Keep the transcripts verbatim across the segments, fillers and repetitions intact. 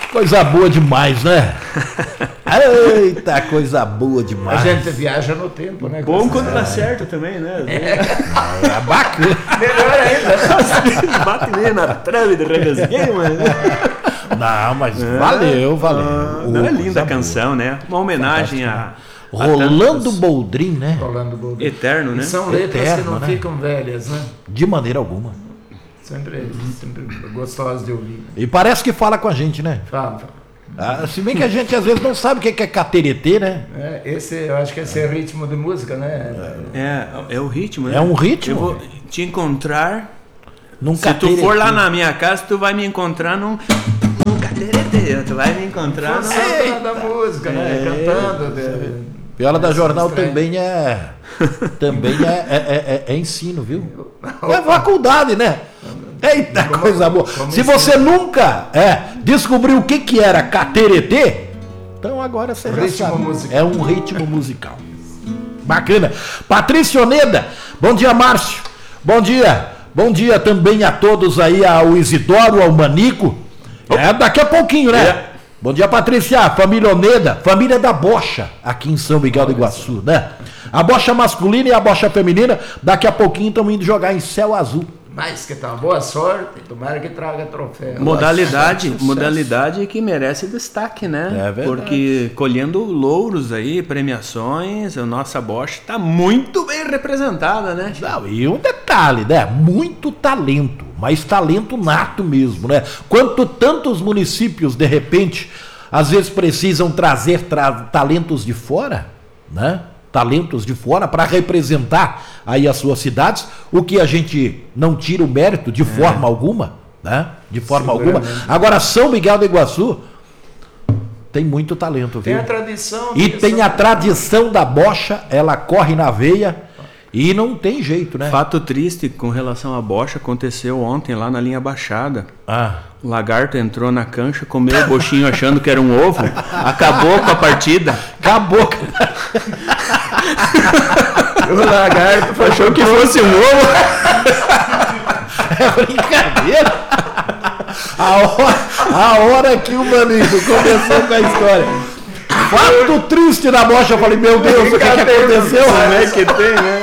Coisa boa demais, né? Eita, coisa boa demais. A gente viaja no tempo, né? Bom quando dá certo também, né? É, é bacana. Melhor ainda. Bate meio na trave de revesguei, mas... Não, mas é. valeu, valeu. Ah, não, é linda a canção, né? Uma homenagem a... Rolando Boldrin, né? Rolando Boldrin. Eterno, né? E são letras Eterno, que não né? ficam velhas, né? De maneira alguma. Sempre, sempre gostosas de ouvir. E parece que fala com a gente, né? Fala, fala. Ah, se bem que a gente às vezes não sabe o que é cateretê, né? É, esse, eu acho que esse é ritmo de música, né? É, é o ritmo, né? É um ritmo. Eu vou te encontrar... Num Se tu for lá na minha casa, tu vai me encontrar num... num cateretê. Tu vai me encontrar num... Função da música, né? É. Cantando. De... Viola da Jornal também é... Também é, é, é, é ensino, viu? É faculdade, né? Eita, como, coisa boa. Se você nunca é, descobriu o que, que era cateretê, então agora você já Ritmo sabe. musical. É um ritmo musical. Bacana. Patrícia Oneda, bom dia, Márcio. Bom dia. Bom dia também a todos aí, ao Isidoro, ao Manico. É daqui a pouquinho, né? É. Bom dia, Patrícia, família Oneda, família da bocha, aqui em São Miguel do Iguaçu, né? A bocha masculina e a bocha feminina, daqui a pouquinho estão indo jogar em Céu Azul. Mas que tá boa sorte, tomara que traga troféu. Modalidade, modalidade que merece destaque, né? É verdade. Porque colhendo louros aí, premiações, a nossa bocha está muito bem representada, né? Não, e um detalhe, né? Muito talento, mas talento nato mesmo, né? Quanto tantos municípios, de repente, às vezes precisam trazer tra- talentos de fora, né? Talentos de fora para representar aí as suas cidades, o que a gente não tira o mérito de forma é. alguma, né? De forma alguma. Agora, São Miguel do Iguaçu tem muito talento, tem viu? a tradição. E tem a tradição da bocha, ela corre na veia e não tem jeito, né? Fato triste com relação à bocha aconteceu ontem lá na linha Baixada. Ah. O lagarto entrou na cancha, comeu o bochinho achando que era um ovo, acabou com a partida. Acabou. O lagarto achou que fosse um ovo. É brincadeira. A hora, a hora que o Manico começou com a história. Fato triste na bocha, eu falei, meu Deus, o que, que aconteceu? Como é que tem, né?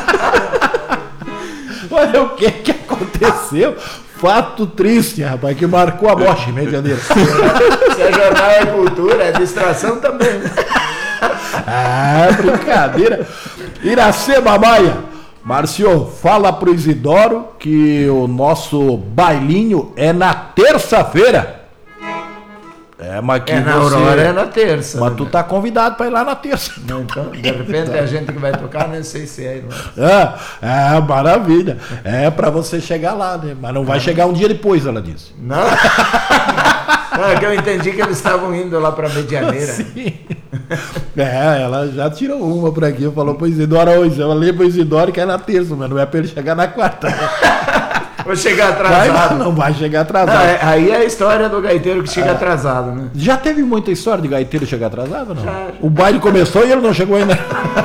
Olha o que que aconteceu. Fato triste, rapaz, que marcou a bocha em Medianeira. Se é jornal é cultura, é distração também. Ah, brincadeira. Iracema Maia. Márcio, fala pro Isidoro que o nosso bailinho é na terça-feira. É, mas que é na você... Aurora é na terça. Mas tu tá convidado para ir lá na terça. Então, de repente é a gente que vai tocar, nem sei se é. É, é maravilha. É para você chegar lá, né? Mas não vai ah. chegar um dia depois, ela disse. Não. Não, é que eu entendi que eles estavam indo lá para Medianeira. Sim. É, ela já tirou uma por aqui, falou pro Isidoro hoje. Eu falei pro Isidoro que é na terça, mas não é para ele chegar na quarta. Vou chegar atrasado. Vai, não vai chegar atrasado. Não, é, aí é a história do gaiteiro que chega é. atrasado, né? Já teve muita história de gaiteiro chegar atrasado, não? Já, já. O baile começou e ele não chegou ainda.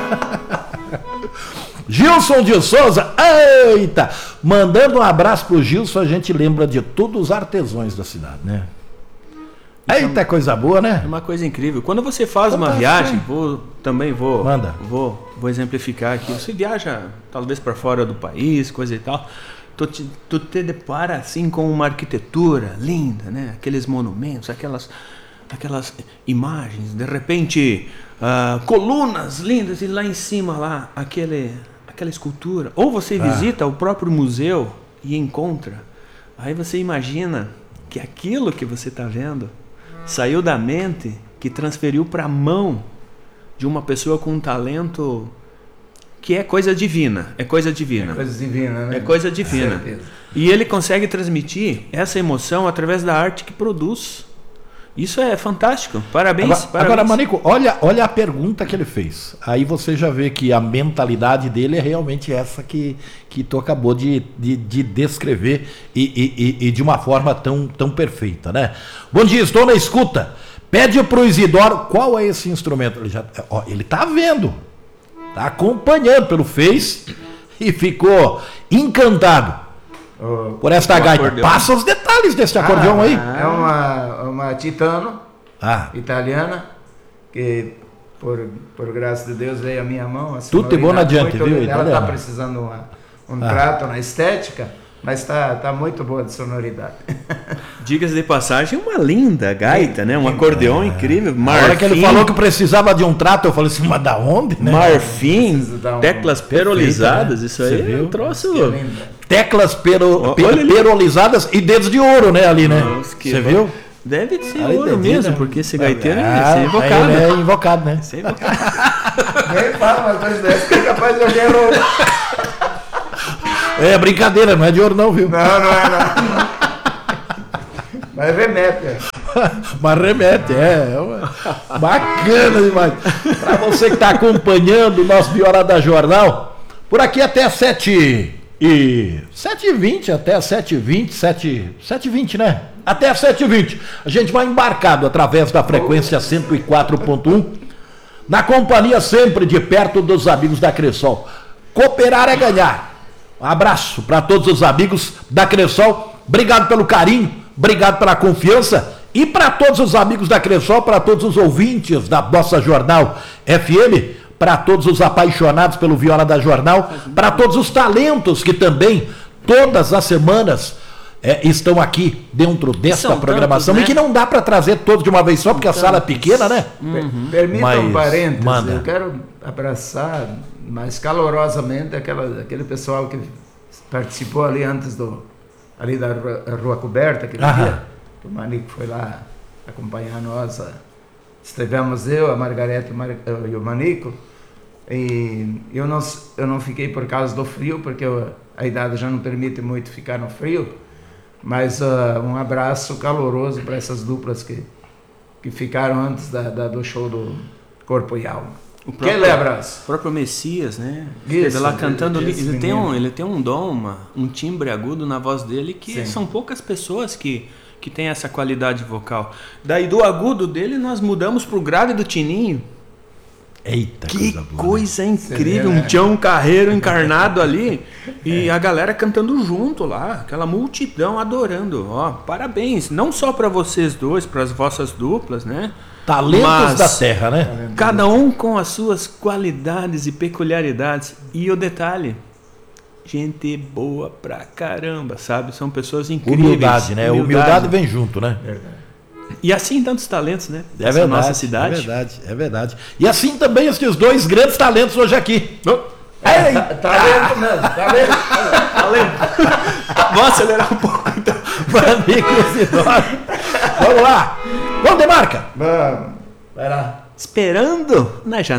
Gilson de Souza, eita! Mandando um abraço pro Gilson, a gente lembra de todos os artesãos da cidade, né? Eita, é coisa boa, né? É uma coisa incrível. Quando você faz uma viagem, vou, também vou, Manda. vou, vou exemplificar aqui. Você viaja talvez para fora do país, coisa e tal. Tu te, tu te depara assim com uma arquitetura linda, né? Aqueles monumentos, aquelas, aquelas imagens, de repente uh, colunas lindas e lá em cima lá aquele, aquela escultura. Ou você visita ah. o próprio museu e encontra. Aí você imagina que aquilo que você está vendo saiu da mente que transferiu para a mão de uma pessoa com um talento que é coisa divina, é coisa divina. É coisa divina, né? É coisa divina. E ele consegue transmitir essa emoção através da arte que produz. Isso é fantástico. Parabéns. Agora, parabéns. agora Manico, olha, olha a pergunta que ele fez. Aí você já vê que a mentalidade dele é realmente essa que, que tu acabou de, de, de descrever e, e, e de uma forma tão, tão perfeita, né? Bom dia, estou na escuta. Pede pro Isidoro qual é esse instrumento. Ele, já, ó, ele tá vendo. Tá acompanhando pelo Face e ficou encantado oh, por esta gaita. Passa os detalhes detalhes desse acordeão aí. É uma, uma Titano Ah, italiana, que por, por graça de Deus veio a minha mão. A Tudo de bom sonoridade adiante, muito viu, linda. Ela está italiana? precisando uma, um Ah. trato na estética, mas está tá muito boa de sonoridade. Dicas de passagem, uma linda gaita, né? Um acordeão incrível. na hora que ele Marfim, falou que precisava de um trato, eu falei assim, mas da onde, né? marfim, Precisa dar um- teclas Perfeito, perolizadas, né? isso Você aí é viu? um troço. Que linda. Teclas pero, Ó, pe- olha ali. perolizadas e dedos de ouro, né, ali, né? Nossa, que Você bom. viu? Deve ser Aí, ouro dedinho, mesmo, né? porque esse gaiteiro Ah, é, é invocado. É invocado, né? Esse é invocado. Nem fala uma coisa dessa que é capaz de eu ganhar ouro. É brincadeira, não é de ouro não, viu? Não, não é não. Mas remete. é. Mas remete, é. é uma- Bacana demais. Para você que está acompanhando o nosso Viola da Jornal, por aqui até sete e sete e vinte, até sete e vinte, sete e vinte, né? Até sete e vinte. A gente vai embarcado através da frequência cento e quatro ponto um, na companhia sempre de perto dos amigos da Cressol. Cooperar é ganhar. Um abraço para todos os amigos da Cressol. Obrigado pelo carinho, obrigado pela confiança. E para todos os amigos da Cressol, para todos os ouvintes da nossa Jornal F M, para todos os apaixonados pelo Viola da Jornal, para todos os talentos que também, todas as semanas, é, estão aqui dentro desta São programação. tantos, né? E que não dá para trazer todos de uma vez só, porque a sala é pequena, né? Per- Permita Mas um parênteses, manda. eu quero abraçar mais calorosamente aquela, aquele pessoal que participou ali antes do ali da Rua, Rua Coberta, aquele Aham. dia. O Manico foi lá acompanhar nós. a- Estivemos eu, a Margarete e o Mar- e o Manico. E eu não, s- eu não fiquei por causa do frio, porque eu- a idade já não permite muito ficar no frio. Mas ah, um abraço caloroso para essas duplas que, que ficaram antes da, da- do show do Corpo e Alma. O próprio- Aquele abraço. O próprio Messias, né? Isso, Esteve lá cantando ali. esse Ele tem, um, menino. ele tem um dom, uma- um timbre agudo na voz dele que Sim. são poucas pessoas que, que têm essa qualidade vocal. Daí do agudo dele nós mudamos pro grave do Tininho. Eita, Que boa, né? coisa incrível, vê, né? um Tião Carreiro encarnado ali e a galera cantando junto lá, aquela multidão adorando. Ó, parabéns, não só para vocês dois, para as vossas duplas, né? Talentos Mas- da terra, né? Cada um com as suas qualidades e peculiaridades. E o detalhe, gente boa pra caramba, sabe? São pessoas incríveis. Humildade, né? Humildade vem junto, né? Verdade. E assim tantos talentos, né? É Dessa verdade, nossa cidade. é verdade, é verdade. E assim também esses dois grandes talentos hoje aqui. É, tá, tá lento mesmo, tá lento. Valeu. Vamos acelerar um pouco então. Amigos e nós. Vamos lá. Vamos, Demarca. Vamos. Vai lá. Esperando na janela.